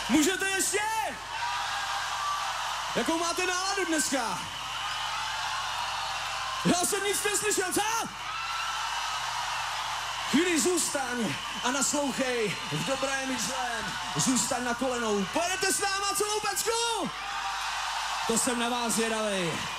Můžete ještě? Jakou máte náladu dneska? Já jsem nic neslyšel, co? Chvíli zůstaň a naslouchej v dobrém i zlém. Zůstaň na kolenou. Pojedete s náma celou pecku? To jsem na vás zvědavej.